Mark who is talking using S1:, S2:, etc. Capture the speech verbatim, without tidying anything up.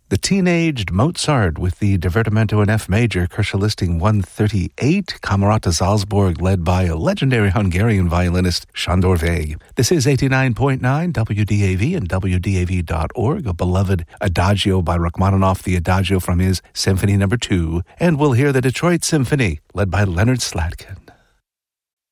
S1: The Teenaged Mozart with the Divertimento in F major, Kershaw listing one thirty-eight, Camerata Salzburg, led by a legendary Hungarian violinist, Sándor Vég. This is eighty-nine point nine W D A V and W D A V dot org, a beloved Adagio by Rachmaninoff, the Adagio from his Symphony Number Two, and we'll hear the Detroit Symphony, led by Leonard Slatkin.